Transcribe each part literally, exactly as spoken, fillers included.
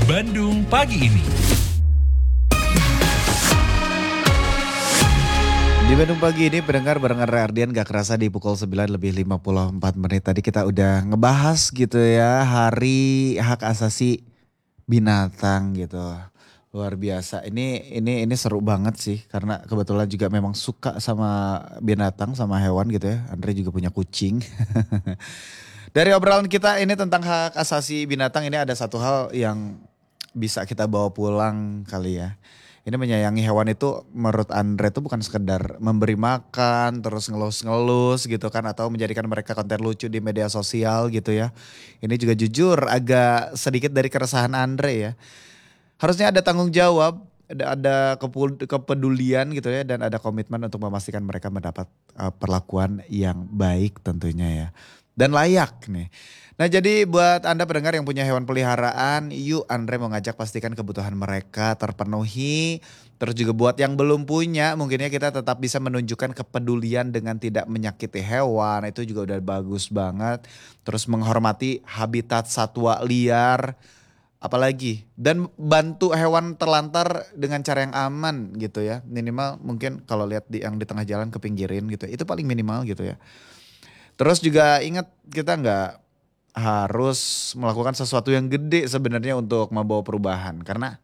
Bandung Pagi Ini. Di Bandung Pagi Ini pendengar barengan Ray Ardian gak kerasa di pukul sembilan lebih lima puluh empat menit. Tadi kita udah ngebahas gitu ya hari hak asasi binatang gitu. Luar biasa. Ini ini ini seru banget sih karena kebetulan juga memang suka sama binatang sama hewan gitu ya. Andre juga punya kucing. Dari obrolan kita ini tentang hak asasi binatang ini ada satu hal yang bisa kita bawa pulang kali ya. Ini menyayangi hewan itu menurut Andre itu bukan sekedar memberi makan terus ngelus-ngelus gitu kan atau menjadikan mereka konten lucu di media sosial gitu ya. Ini juga jujur agak sedikit dari keresahan Andre ya. Harusnya ada tanggung jawab, ada, ada kepul- kepedulian gitu ya dan ada komitmen untuk memastikan mereka mendapat uh, perlakuan yang baik tentunya ya. Dan layak nih. Nah jadi buat Anda pendengar yang punya hewan peliharaan, yuk Andre mau ngajak pastikan kebutuhan mereka terpenuhi. Terus juga buat yang belum punya, mungkinnya kita tetap bisa menunjukkan kepedulian dengan tidak menyakiti hewan. Itu juga udah bagus banget. Terus menghormati habitat satwa liar. Apalagi dan bantu hewan terlantar dengan cara yang aman gitu ya. Minimal mungkin kalau lihat di yang di tengah jalan kepinggirin gitu. Itu paling minimal gitu ya. Terus juga ingat kita nggak harus melakukan sesuatu yang gede sebenarnya untuk membawa perubahan. Karena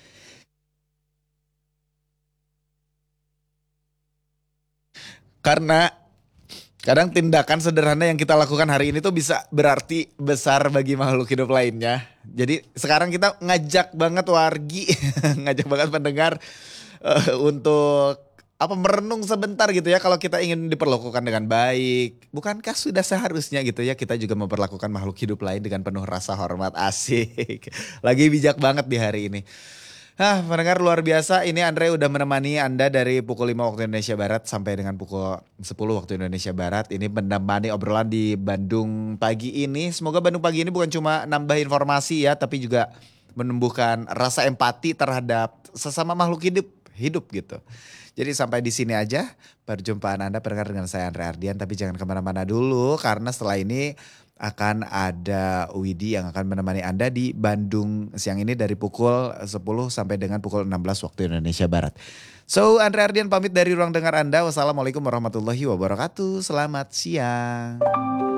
karena kadang tindakan sederhana yang kita lakukan hari ini tuh bisa berarti besar bagi makhluk hidup lainnya. Jadi sekarang kita ngajak banget wargi, ngajak banget pendengar eh, untuk apa merenung sebentar gitu ya kalau kita ingin diperlakukan dengan baik. Bukankah sudah seharusnya gitu ya kita juga memperlakukan makhluk hidup lain dengan penuh rasa hormat asik. Lagi bijak banget di hari ini. Hah, pendengar luar biasa. Ini Andre udah menemani Anda dari pukul lima waktu Indonesia Barat sampai dengan pukul sepuluh waktu Indonesia Barat. Ini menemani obrolan di Bandung Pagi ini. Semoga Bandung Pagi ini bukan cuma nambah informasi ya, tapi juga menumbuhkan rasa empati terhadap sesama makhluk hidup, hidup gitu. Jadi sampai di sini aja perjumpaan Anda pendengar dengan saya Andre Ardian. Tapi jangan kemana-mana dulu karena setelah ini akan ada Widi yang akan menemani Anda di Bandung siang ini dari pukul sepuluh sampai dengan pukul enam belas waktu Indonesia Barat. So Andre Ardian pamit dari ruang dengar Anda. Wassalamualaikum warahmatullahi wabarakatuh. Selamat siang.